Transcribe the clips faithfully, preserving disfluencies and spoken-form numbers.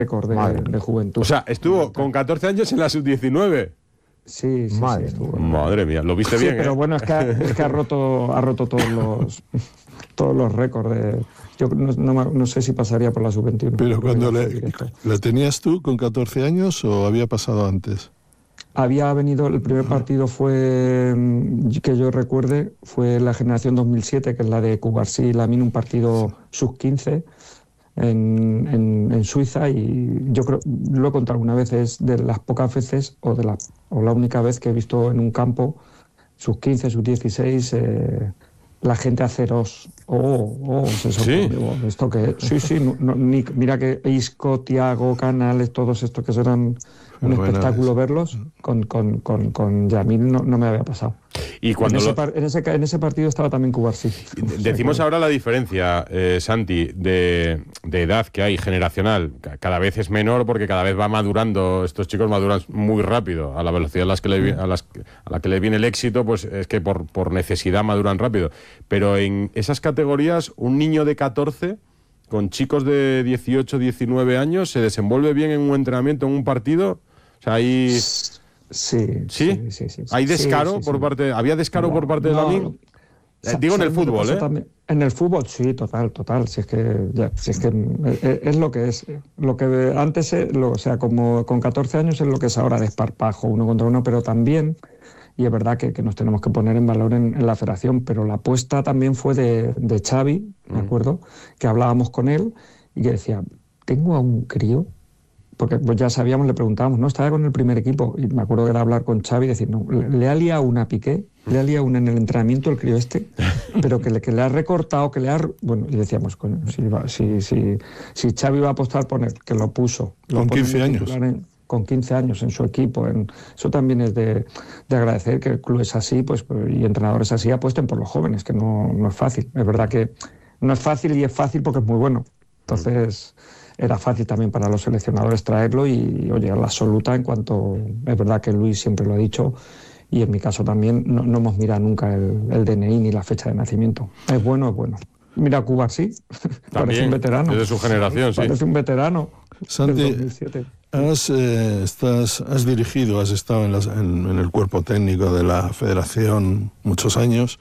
récord de, de juventud. O sea, estuvo con catorce años en la sub diecinueve. Sí, sí, Madre, sí, estuvo. Madre mía, lo viste Sí, bien, pero ¿eh? bueno, es que, ha, es que ha roto, ha roto todos los todos los récords. De, yo no, no, no sé si pasaría por la sub veintiuno. Pero cuando le, ¿la tenías tú con catorce años o había pasado antes? Había venido, el primer partido fue, que yo recuerde, fue la generación dos mil siete, que es la de Cubarsí y Lamine, un partido sub quince en, en, en Suiza, y yo creo, lo he contado alguna vez, es de las pocas veces, o, de la, o la única vez que he visto en un campo sub quince, sub dieciséis, eh, la gente aceros. Oh, oh, se sorprendió. ¿Sí? ¿Esto qué? Sí, sí, no, no, ni, mira que Isco, Thiago, Canales, todos estos que serán un bueno, espectáculo es... verlos, con, con, con, con Yamil no, no me había pasado. Y cuando en, ese lo... par, en, ese, en ese partido estaba también Cubarsí. Decimos ahora la diferencia, eh, Santi, de, de edad que hay generacional. Cada vez es menor porque cada vez va madurando. Estos chicos maduran muy rápido. A la velocidad a, las que le, a, las, a la que le viene el éxito, pues es que por, por necesidad maduran rápido. Pero en esas categorías, un niño de catorce... con chicos de dieciocho, diecinueve años, se desenvuelve bien en un entrenamiento, en un partido. O sea, hay... Sí, ¿Sí? sí, sí, sí. ¿Hay descaro sí, sí, por sí. parte... ¿Había descaro No, por parte de no, Lamine? Eh, digo en el fútbol, ¿eh? También? En el fútbol, sí, total, total. Si es que, ya, si es, que es, es lo que es. Lo que antes, lo, o sea, como con catorce años es lo que es ahora, desparpajo, uno contra uno, pero también, y es verdad que, que nos tenemos que poner en valor en, en la federación, pero la apuesta también fue de, de Xavi, ¿de acuerdo? Mm. Que hablábamos con él y que decía, tengo a un crío, porque pues ya sabíamos, le preguntábamos, ¿no? Estaba con el primer equipo, y me acuerdo que era hablar con Xavi y decir, no, le, le ha liado una Piqué, le ha liado una en el entrenamiento el crío este, pero que le, que le ha recortado, que le ha... Bueno, y decíamos, coño, si, si, si, si Xavi va a apostar por él, que lo puso. Lo con quince años. En, con quince años en su equipo. En, eso también es de, de agradecer que el club es así, pues, y entrenadores así apuesten por los jóvenes, que no, no es fácil. Es verdad que no es fácil, y es fácil porque es muy bueno. Entonces... era fácil también para los seleccionadores traerlo y, oye, a la absoluta en cuanto... Es verdad que Luis siempre lo ha dicho, y en mi caso también, no, no hemos mirado nunca el, el D N I ni la fecha de nacimiento. Es bueno, es bueno. Mira, Cuba sí, parece un veterano. Es de su generación, sí. Parece un veterano. Santi, del dos mil siete. Has, eh, estás, has dirigido, has estado en, las, en, en el cuerpo técnico de la federación muchos años,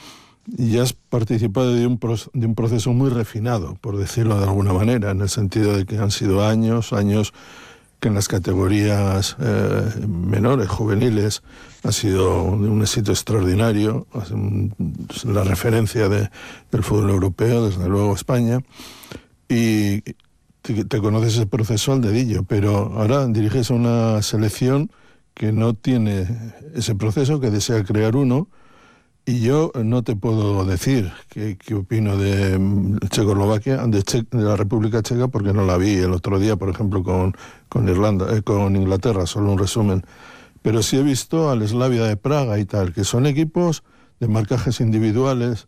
y has participado de un, pro, de un proceso muy refinado, por decirlo de alguna manera, en el sentido de que han sido años, años que en las categorías eh, menores, juveniles, ha sido un éxito extraordinario, la referencia de, del fútbol europeo, desde luego España, y te, te conoces ese proceso al dedillo, pero ahora diriges a una selección que no tiene ese proceso, que desea crear uno. Y yo no te puedo decir qué, qué opino de Checoslovaquia, de, che, de la República Checa, porque no la vi el otro día, por ejemplo, con, con, Irlanda, eh, con Inglaterra, solo un resumen. Pero sí he visto al Slavia de Praga y tal, que son equipos de marcajes individuales,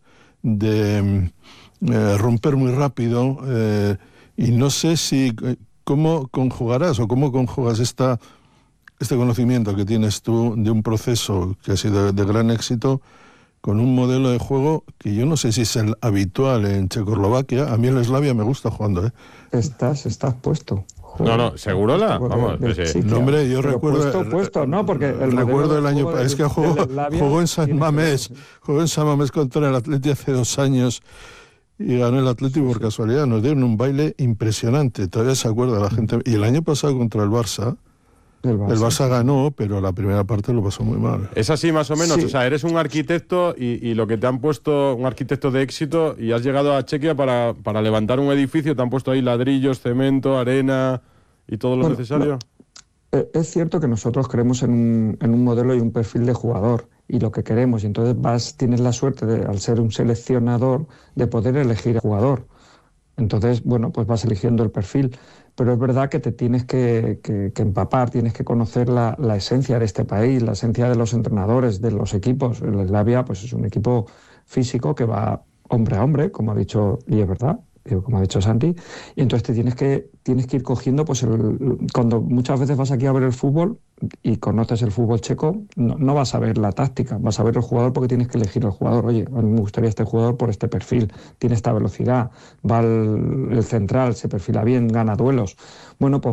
de eh, romper muy rápido, eh, y no sé si cómo conjugarás o cómo conjugas esta, este conocimiento que tienes tú de un proceso que ha sido de, de gran éxito, con un modelo de juego que yo no sé si es el habitual en Checoslovaquia. A mí el Slavia me gusta jugando, ¿eh? Estás, estás puesto. Joder. No, no, ¿seguro la? Vamos, de, de, sí, no, hombre, yo pero recuerdo... Puesto, puesto, no, porque... El recuerdo el año... Es que jugó, jugó en San Mamés, jugó en San Mamés contra el Atleti hace dos años y ganó el Atleti por casualidad. Nos dieron un baile impresionante, todavía se acuerda la gente. Y el año pasado contra el Barça... El Barça. el Barça ganó, pero la primera parte lo pasó muy mal. Es así más o menos, sí. O sea, eres un arquitecto y, y lo que te han puesto, un arquitecto de éxito, y has llegado a Chequia para, para levantar un edificio, te han puesto ahí ladrillos, cemento, arena y todo lo bueno, necesario. No, es cierto que nosotros creemos en un, en un modelo y un perfil de jugador y lo que queremos, y entonces vas, tienes la suerte, de, al ser un seleccionador, de poder elegir jugador. Entonces, bueno, pues vas eligiendo el perfil. Pero es verdad que te tienes que, que, que empapar, tienes que conocer la, la esencia de este país, la esencia de los entrenadores, de los equipos. El Slavia, pues es un equipo físico que va hombre a hombre, como ha dicho, y es verdad, como ha dicho Santi, y entonces te tienes que, tienes que ir cogiendo, pues el, cuando muchas veces vas aquí a ver el fútbol y conoces el fútbol checo, no, no vas a ver la táctica, vas a ver el jugador porque tienes que elegir el jugador. Oye, a mí me gustaría este jugador por este perfil, tiene esta velocidad, va el, el central, se perfila bien, gana duelos. Bueno, pues